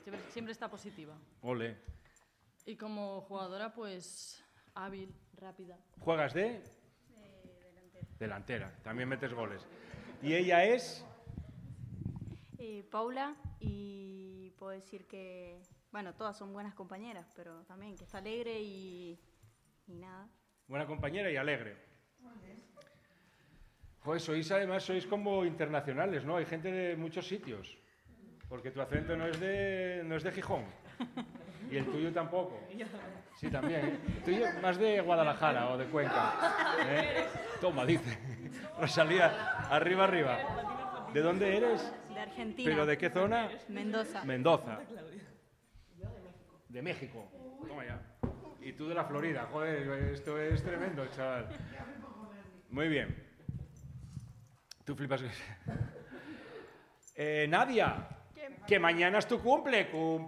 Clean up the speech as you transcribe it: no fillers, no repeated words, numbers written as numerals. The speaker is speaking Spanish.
siempre está positiva. Ole. Y como jugadora, pues hábil, rápida. ¿Juegas de? Delantera. Delantera. También metes goles. ¿Y ella es? Paula, y puedo decir que, bueno, todas son buenas compañeras, pero también que está alegre y nada. Buena compañera y alegre. Joder, sois como internacionales, ¿no? Hay gente de muchos sitios. Porque tu acento no es de Gijón. Y el tuyo tampoco. Sí, también, ¿eh? El tuyo más de Guadalajara o de Cuenca. Toma, dice. Rosalía, arriba, arriba. ¿De dónde eres? De Argentina. ¿Pero de qué zona? Mendoza. Mendoza. De México. Toma ya. Y tú de la Florida. Joder, esto es tremendo, chaval. Muy bien. Tú flipas. Nadia, que mañana es tu cumple.